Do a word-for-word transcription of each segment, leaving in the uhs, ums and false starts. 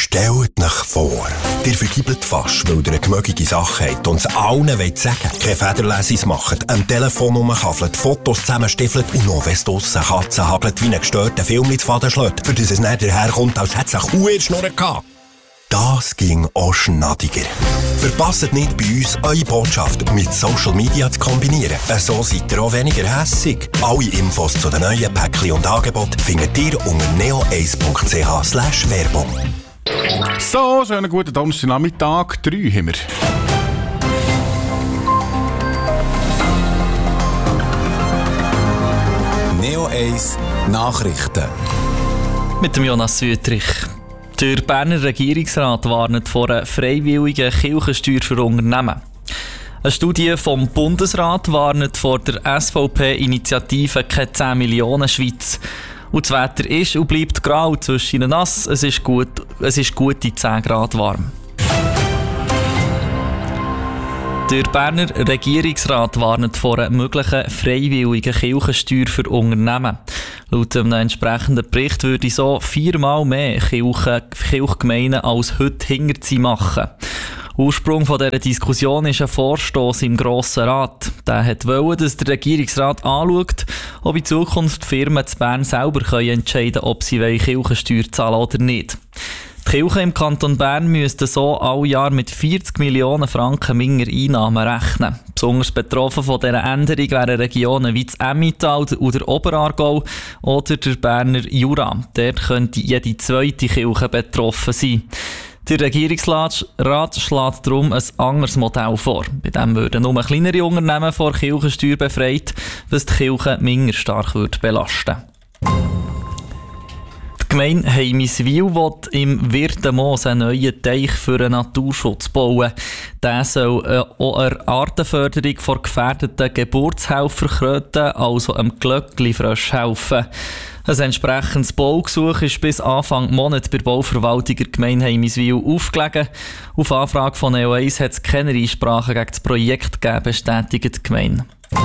Stellt euch vor, ihr vergibelt fast, weil ihr eine gemögige Sache habt und es allen wollt sagen. Keine Federlesis macht, am Telefon rumkaffelt, Fotos zusammenstiefelt und noch, wenn es draussen Katzen hagelt, wie einen gestörten Film ins Faden schlägt, für das es nicht daherkommt, als hätte es eine Kuh in der Schnurre gehabt. Das ging auch schnadiger. Verpasst nicht bei uns, eure Botschaft mit Social Media zu kombinieren. So seid ihr auch weniger hässig. Alle Infos zu den neuen Päckchen und Angeboten findet ihr unter neo eins punkt c h slash Werbung. So, schönen guten Donnerstagnachmittag. Drei haben wir. Neo eins Nachrichten. Mit dem Jonas Wüthrich. Der Berner Regierungsrat warnt vor einer freiwilligen Kirchensteuer für Unternehmen. Eine Studie vom Bundesrat warnt vor der S V P-Initiative «Keine zehn Millionen Schweiz». Und das Wetter ist und bleibt grau, zwischen nass, es ist, gut, es ist gute zehn Grad warm. Der Berner Regierungsrat warnt vor einer möglichen freiwilligen Kirchensteuer für Unternehmen. Laut einem entsprechenden Bericht würde so viermal mehr Kirchen, Kirchgemeinden als heute Hinterziehen machen. Ursprung von dieser Diskussion ist ein Vorstoss im Grossen Rat. Der wollte, dass der Regierungsrat anschaut, ob in Zukunft Firmen zu Bern selber entscheiden können, ob sie Kirchensteuer zahlen oder nicht. Die Kirchen im Kanton Bern müssten so alle Jahr mit vierzig Millionen Franken minder Einnahmen rechnen. Besonders betroffen von dieser Änderung wären Regionen wie das Emmental oder der Oberaargau oder der Berner Jura. Dort könnte jede zweite Kirche betroffen sein. Der Regierungsrat schlägt darum ein anderes Modell vor. Bei dem würden nur kleinere Unternehmen vor Kirchensteuer befreit, was die Kirche minder stark belasten würde. Die Gemeinde Heimiswil will im Wirtenmoos einen neuen Teich für den Naturschutz bauen. Der soll äh, auch eine Artenförderung vor gefährdeten Geburtshelferkröten, also einem Glöckli-Frösch, helfen. Ein entsprechendes Baugesuch ist bis Anfang Monat bei der Bauverwaltung der Gemeinde Heimiswil aufgelegen. Auf Anfrage von Neo eins hat es keine Einsprachen gegen das Projekt gegeben, bestätigt die Gemeinde.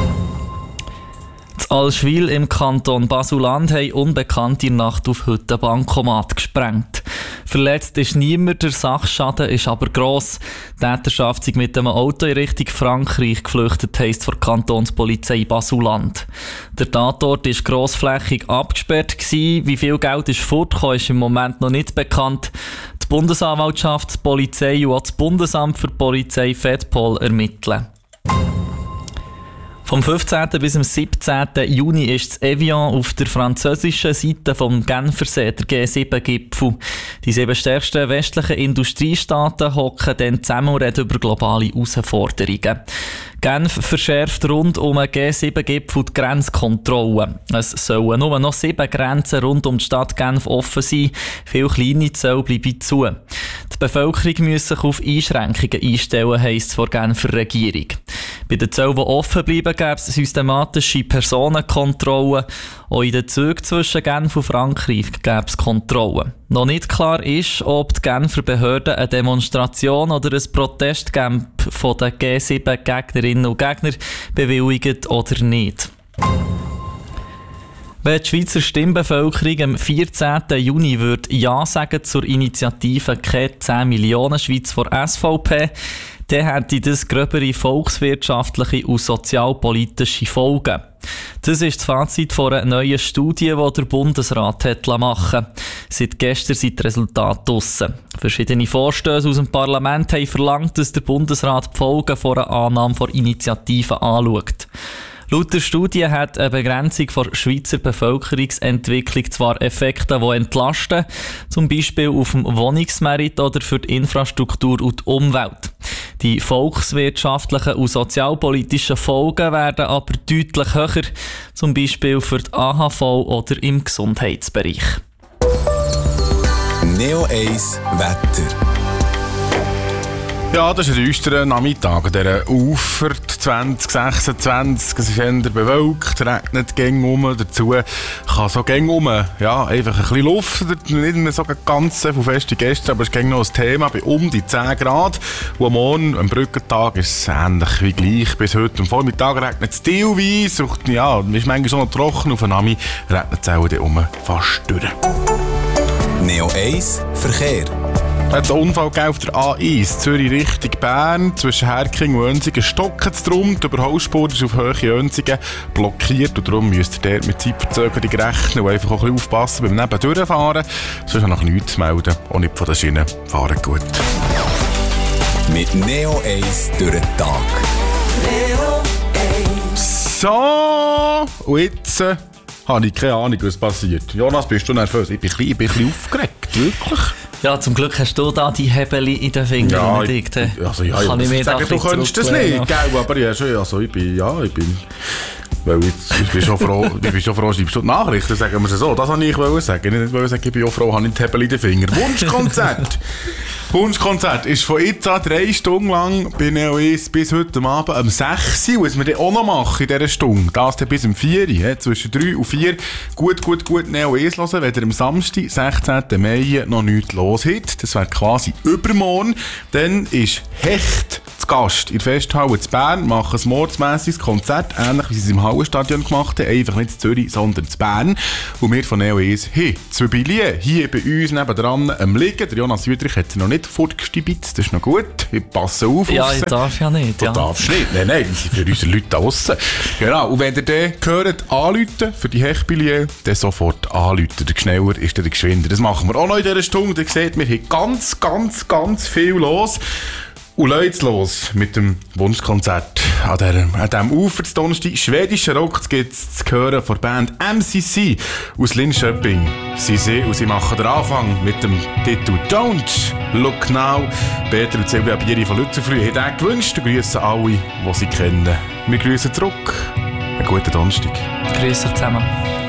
In Allschwil im Kanton Basel-Land haben Unbekannte in der Nacht auf heute Bankomat gesprengt. Verletzt ist niemand, der Sachschaden ist aber gross. Die Täterschaft ist mit einem Auto in Richtung Frankreich geflüchtet, heisst von der Kantonspolizei Basel-Land. Der Tatort war grossflächig abgesperrt gewesen. Wie viel Geld ist fortgekommen, ist im Moment noch nicht bekannt. Die Bundesanwaltschaft, die Polizei und auch das Bundesamt für die Polizei Fedpol ermitteln. Vom fünfzehnten bis zum siebzehnten Juni ist das Evian auf der französischen Seite vom Genfersee, der G sieben Gipfel. Die sieben stärksten westlichen Industriestaaten hocken dann zusammen und reden über globale Herausforderungen. Genf verschärft rund um den G sieben Gipfel die Grenzkontrollen. Es sollen nur noch sieben Grenzen rund um die Stadt Genf offen sein. Viele kleine Zölle bleiben zu. Die Bevölkerung muss sich auf Einschränkungen einstellen, heisst es von der Genfer Regierung. Bei den Zöllen, die offen bleiben, gäbe es systematische Personenkontrollen. Auch in den Zügen zwischen Genf und Frankreich gäbe es Kontrollen. Noch nicht klar ist, ob die Genfer Behörden eine Demonstration oder ein Protestcamp von den G sieben Gegnerinnen und Gegner bewilligen oder nicht. Wenn die Schweizer Stimmbevölkerung am vierzehnten Juni würde Ja sagen zur Initiative «Keine zehn Millionen Schweiz» vor S V P, dann hätte das gröbere volkswirtschaftliche und sozialpolitische Folgen. Das ist das Fazit von einer neuen Studie, die der Bundesrat hat machen lassen. Seit gestern sind die Resultate draussen. Verschiedene Vorstöße aus dem Parlament haben verlangt, dass der Bundesrat die Folgen von einer Annahme von Initiativen anschaut. Laut der Studie hat eine Begrenzung der Schweizer Bevölkerungsentwicklung zwar Effekte, die entlasten, zum Beispiel auf dem Wohnungsmarkt oder für die Infrastruktur und die Umwelt. Die volkswirtschaftlichen und sozialpolitischen Folgen werden aber deutlich höher, zum Beispiel für die A H V oder im Gesundheitsbereich. Neo eins Wetter. Ja, das ist ein düsterer Nachmittag. Der Ufer zwanzig sechsundzwanzig, es ist eher bewölkt, regnet gäng um. Dazu kann so gäng um, ja, einfach ein bisschen Luft, nicht mehr so ganz so fest wie gestern, aber es ist gäng noch ein Thema bei um die zehn Grad. Und am Morgen, am Brückentag, ist es ähnlich wie gleich. Bis heute am Vormittag regnet es teilweise. Ja, es ist manchmal so noch trocken, auf den Ami regnet es auch um fast durch. Neo eins Verkehr. hat es einen Unfall gegeben auf der A eins, Zürich Richtung Bern, zwischen Herking und Önsigen stocken es drum. Die Überholspur ist auf Höhe Önsigen blockiert und darum müsst ihr dort mit Zeitverzögerung rechnen und einfach auch ein bisschen aufpassen beim Nebendurchfahren. Sonst noch nichts zu melden, auch nicht von der Schiene. Fahren gut. Mit Neo eins durch den Tag. So, und jetzt äh, habe ich keine Ahnung, was passiert. Jonas, bist du nervös? Ich bin ein bisschen, ich bin ein bisschen aufgeregt, wirklich. Ja, zum Glück hast du da die Hebeli in den Fingern. Ja, ich, also, ja, kann ich, ich ich sagen, du könntest das nicht, gell? Aber ja, schon, also, ich bin, ja, ich bin... Weil jetzt, ich bin schon froh, ich bin schon froh, schreibst du die Nachrichten, sagen wir es so. Das wollte ich sagen. Ich wollte sagen, ich bin auch froh, habe ich die Hebel in den Fingern. Wunschkonzert! Wunschkonzert ist von jetzt an drei Stunden lang bei Neo eins bis heute Abend um sechs Uhr. Was wir dann auch noch machen in dieser Stunde, das dann bis um vier Uhr, zwischen drei und vier. Gut, gut, gut Neo eins hören, wenn ihr am Samstag, sechzehnten Mai, noch nichts los hat. Das wäre quasi übermorgen. Dann ist Hecht zu Gast in der Festhalle zu Bern, machen ein mordsmässiges Konzert, ähnlich wie sie es im Hallenstadion gemacht haben, einfach nicht in Zürich, sondern zu Bern. Und wir von Neo eins haben zwei Billionen hier bei uns nebendran am Liegen. Der Jonas Wüthrich hat sie noch nicht fortgestibitzt, das ist noch gut. Ich passe auf. Ja, raus. ich darf ja nicht. Du Ja. darfst nicht. Nein, nein, die sind für unsere Leute draussen. Genau. Und wenn ihr den hört, anrufen für die Hechtbillionen, dann sofort anrufen. Der schneller ist der geschwinder. Das machen wir auch noch in dieser Stunde. Ihr seht, wir haben ganz, ganz, ganz viel los. Und Leute los mit dem Wunschkonzert an, der, an diesem Ufer zu Donnerstag. Schwedischer Rock gibt es zu hören von der Band M C C aus Linköping. Sie sind und sie machen den Anfang mit dem Titel Don't Look Now. Peter und Silvia Bieri von Lützelfrüh haben den gewünscht und grüßen alle, die sie kennen. Wir grüßen zurück. Einen guten Donnerstag. Grüß euch zusammen.